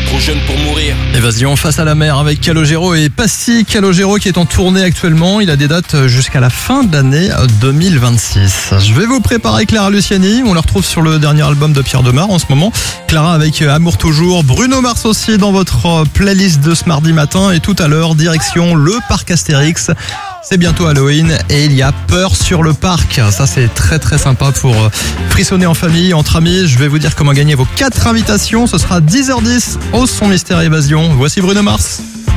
trop jeune pour mourir. Évasion face à la mer avec Calogero et Passy. Calogero qui est en tournée actuellement. Il a des dates jusqu'à la fin de l'année 2026. Je vais vous préparer Clara Luciani. On la retrouve sur le dernier album de Pierre Demar en ce moment. Clara avec Amour toujours. Bruno Mars aussi dans votre playlist de ce mardi matin. Et tout à l'heure, direction le parc Astérix. C'est bientôt Halloween et il y a Peur sur le parc. Ça, c'est très très sympa pour frissonner en famille, entre amis. Je vais vous dire comment gagner vos 4 invitations. Ce sera 10h10 au Son Mystère Évasion. Voici Bruno Mars.